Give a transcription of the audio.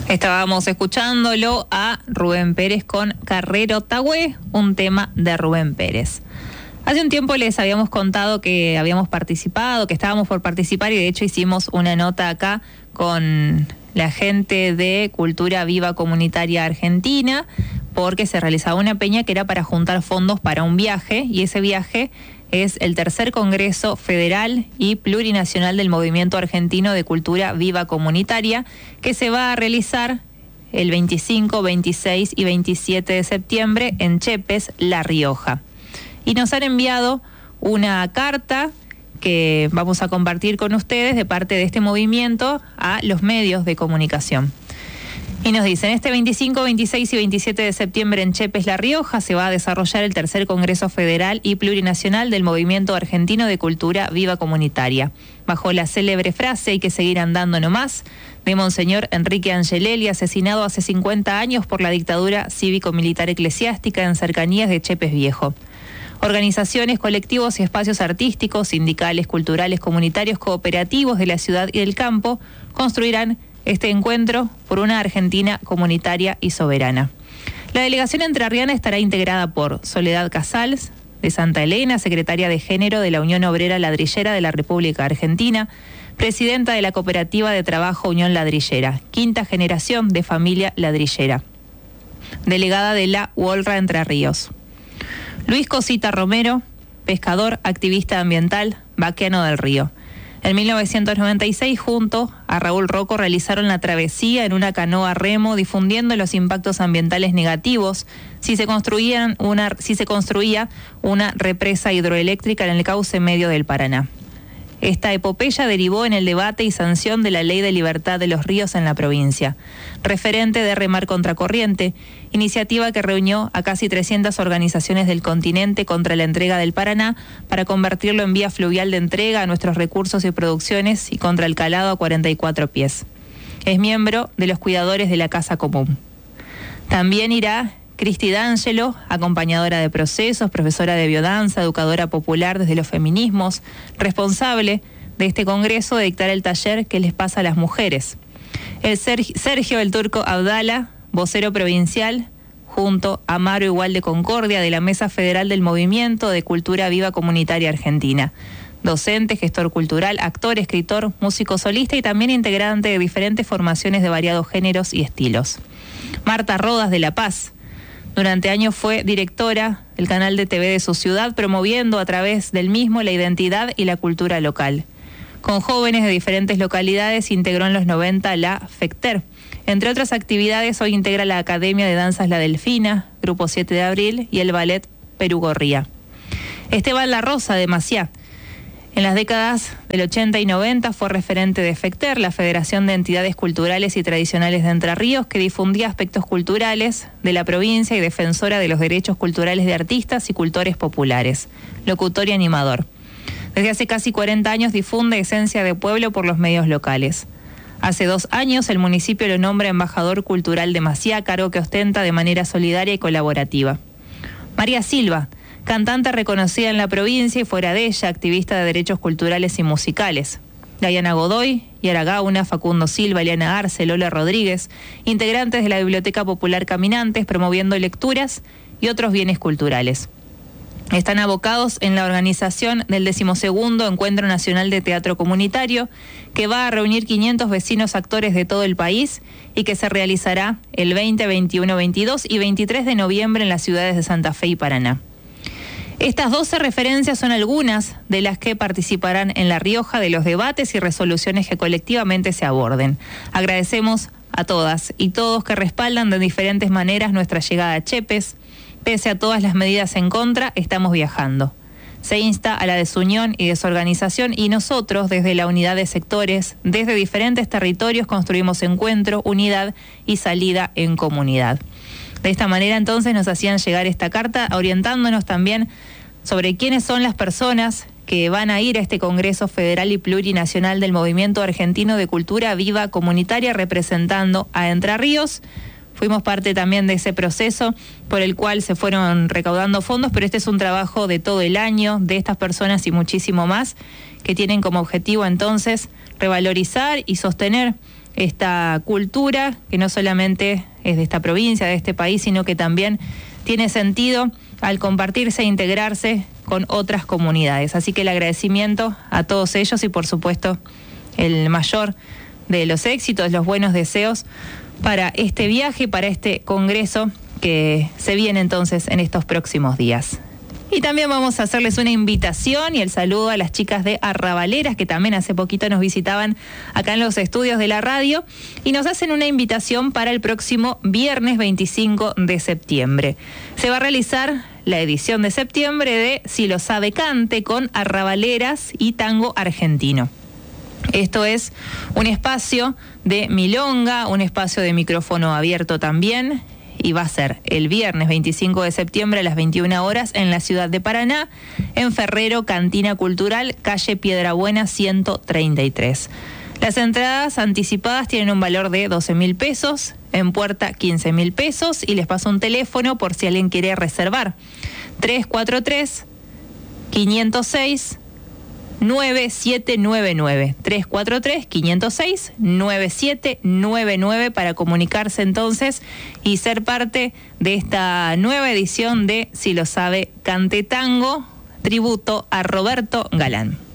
Estábamos escuchándolo a Rubén Pérez con Carrero Tagüe, un tema de Rubén Pérez. Hace un tiempo les habíamos contado que habíamos participado, que estábamos por participar, y de hecho hicimos una nota acá con la gente de Cultura Viva Comunitaria Argentina, porque se realizaba una peña que era para juntar fondos para un viaje, y ese viaje es el tercer Congreso Federal y Plurinacional del Movimiento Argentino de Cultura Viva Comunitaria, que se va a realizar el 25, 26 y 27 de septiembre en Chepes, La Rioja. Y nos han enviado una carta que vamos a compartir con ustedes de parte de este movimiento a los medios de comunicación. Y nos dicen, este 25, 26 y 27 de septiembre en Chepes, La Rioja, se va a desarrollar el tercer Congreso Federal y Plurinacional del Movimiento Argentino de Cultura Viva Comunitaria. Bajo la célebre frase, hay que seguir andando nomás, de Monseñor Enrique Angelelli, asesinado hace 50 años por la dictadura cívico-militar eclesiástica en cercanías de Chepes Viejo. Organizaciones, colectivos y espacios artísticos, sindicales, culturales, comunitarios, cooperativos de la ciudad y del campo construirán este encuentro por una Argentina comunitaria y soberana. La delegación entrerriana estará integrada por Soledad Casals, de Santa Elena, secretaria de Género de la Unión Obrera Ladrillera de la República Argentina, presidenta de la Cooperativa de Trabajo Unión Ladrillera, quinta generación de familia ladrillera, delegada de la UOLRA Entre Ríos. Luis Cosita Romero, pescador, activista ambiental, Baqueano del Río. En 1996, junto a Raúl Rocco, realizaron la travesía en una canoa remo, difundiendo los impactos ambientales negativos si se construía una represa hidroeléctrica en el cauce medio del Paraná. Esta epopeya derivó en el debate y sanción de la Ley de Libertad de los Ríos en la provincia, referente de Remar Contracorriente, iniciativa que reunió a casi 300 organizaciones del continente contra la entrega del Paraná para convertirlo en vía fluvial de entrega a nuestros recursos y producciones y contra el calado a 44 pies. Es miembro de los cuidadores de la Casa Común. También irá Cristi D'Angelo, acompañadora de procesos, profesora de biodanza, educadora popular desde los feminismos, responsable de este congreso de dictar el taller ¿Qué les pasa a las mujeres? El Sergio el Turco Abdala, vocero provincial, junto a Maro Igual de Concordia, de la Mesa Federal del Movimiento de Cultura Viva Comunitaria Argentina. Docente, gestor cultural, actor, escritor, músico solista y también integrante de diferentes formaciones de variados géneros y estilos. Marta Rodas, de La Paz. Durante años fue directora del canal de TV de su ciudad, promoviendo a través del mismo la identidad y la cultura local. Con jóvenes de diferentes localidades integró en los 90 la FECTER. Entre otras actividades, hoy integra la Academia de Danzas La Delfina, Grupo 7 de Abril y el Ballet Perú Gorría. Esteban La Rosa, de Maciá. En las décadas del 80 y 90 fue referente de FECTER, la Federación de Entidades Culturales y Tradicionales de Entre Ríos, que difundía aspectos culturales de la provincia y defensora de los derechos culturales de artistas y cultores populares, locutor y animador. Desde hace casi 40 años difunde Esencia de Pueblo por los medios locales. Hace 2 años el municipio lo nombra embajador cultural de Maciá, cargo que ostenta de manera solidaria y colaborativa. María Silva, cantante reconocida en la provincia y fuera de ella, activista de derechos culturales y musicales. Diana Godoy, Yara Gauna, Facundo Silva, Eliana Arce, Lola Rodríguez, integrantes de la Biblioteca Popular Caminantes, promoviendo lecturas y otros bienes culturales. Están abocados en la organización del 12º Encuentro Nacional de Teatro Comunitario, que va a reunir 500 vecinos actores de todo el país y que se realizará el 20, 21, 22 y 23 de noviembre en las ciudades de Santa Fe y Paraná. Estas 12 referencias son algunas de las que participarán en La Rioja de los debates y resoluciones que colectivamente se aborden. Agradecemos a todas y todos que respaldan de diferentes maneras nuestra llegada a Chepes. Pese a todas las medidas en contra, estamos viajando. Se insta a la desunión y desorganización y nosotros, desde la unidad de sectores, desde diferentes territorios, construimos encuentro, unidad y salida en comunidad. De esta manera, entonces, nos hacían llegar esta carta, orientándonos también sobre quiénes son las personas que van a ir a este Congreso Federal y Plurinacional del Movimiento Argentino de Cultura Viva Comunitaria, representando a Entre Ríos, fuimos parte también de ese proceso por el cual se fueron recaudando fondos, pero este es un trabajo de todo el año, de estas personas y muchísimo más, que tienen como objetivo entonces revalorizar y sostener esta cultura que no solamente es de esta provincia, de este país, sino que también tiene sentido al compartirse e integrarse con otras comunidades. Así que el agradecimiento a todos ellos y por supuesto el mayor de los éxitos, los buenos deseos para este viaje, para este congreso que se viene entonces en estos próximos días. Y también vamos a hacerles una invitación y el saludo a las chicas de Arrabaleras, que también hace poquito nos visitaban acá en los estudios de la radio, y nos hacen una invitación para el próximo viernes 25 de septiembre. Se va a realizar la edición de septiembre de Si lo sabe cante con Arrabaleras y tango argentino. Esto es un espacio de milonga, un espacio de micrófono abierto también, y va a ser el viernes 25 de septiembre a las 21 horas en la ciudad de Paraná, en Ferrero, Cantina Cultural, calle Piedrabuena 133. Las entradas anticipadas tienen un valor de 12.000 pesos, en puerta 15.000 pesos, y les paso un teléfono por si alguien quiere reservar. 343-506-9799. 343-506-9799 para comunicarse entonces y ser parte de esta nueva edición de Si lo sabe cante tango, tributo a Roberto Galán.